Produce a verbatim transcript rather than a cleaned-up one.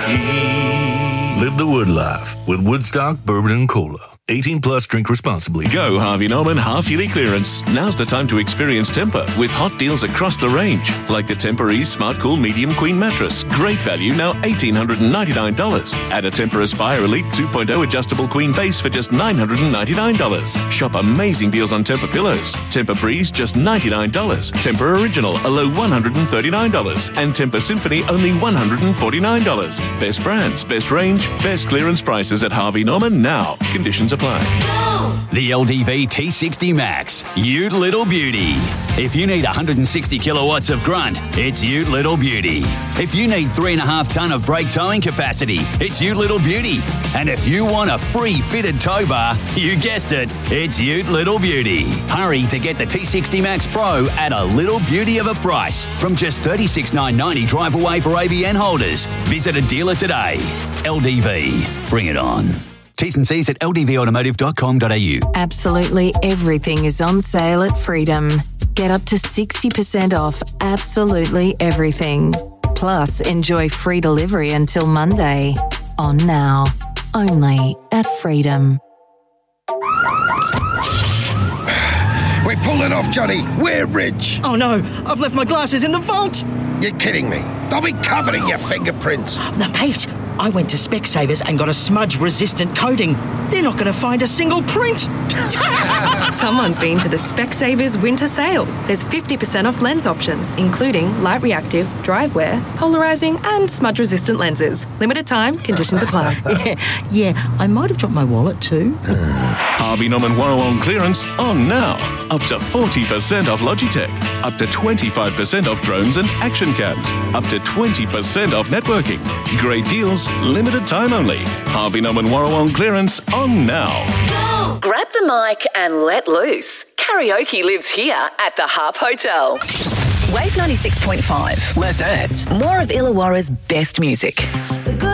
karaoke. Live the Wood life with Woodstock Bourbon and Cola. eighteen plus, drink responsibly. Go Harvey Norman half-yearly clearance. Now's the time to experience Tempur with hot deals across the range. Like the Tempur-Ease Smart Cool Medium Queen Mattress. Great value, now one thousand eight hundred ninety-nine dollars. Add a Tempur Aspire Elite two point oh adjustable queen base for just nine hundred ninety-nine dollars. Shop amazing deals on Tempur pillows. Tempur Breeze, just ninety-nine dollars. Tempur Original, a low one hundred thirty-nine dollars. And Tempur Symphony, only one hundred forty-nine dollars. Best brands, best range, best clearance prices at Harvey Norman now. Conditions apply. The L D V T sixty Max, Ute Little Beauty. If you need one hundred sixty kilowatts of grunt, it's Ute Little Beauty. If you need three and a half ton of brake towing capacity, it's Ute Little Beauty. And if you want a free fitted tow bar, you guessed it, it's Ute Little Beauty. Hurry to get the T sixty Max Pro at a little beauty of a price from just thirty-six thousand nine hundred ninety dollars drive away for A B N holders. Visit a dealer today. L D V, bring it on. T's and C's at l d v automotive dot com dot a u. Absolutely everything is on sale at Freedom. Get up to sixty percent off absolutely everything. Plus, enjoy free delivery until Monday. On now. Only at Freedom. We pulled it off, Johnny. We're rich. Oh no, I've left my glasses in the vault. You're kidding me. They'll be covered in your fingerprints. Now, Pete, I went to Specsavers and got a smudge-resistant coating. They're not going to find a single print. Someone's been to the Specsavers winter sale. There's fifty percent off lens options, including light reactive, dry wear, polarising and smudge-resistant lenses. Limited time, conditions apply. yeah, yeah, I might have dropped my wallet too. Harvey Norman Warrawong clearance on now. Up to forty percent off Logitech. Up to twenty-five percent off drones and action cams. Up to twenty percent off networking. Great deals, limited time only. Harvey Norman Warrawong clearance on now. Go! Grab the mic and let loose. Karaoke lives here at the Harp Hotel. Wave ninety-six point five. Less ads. More of Illawarra's best music.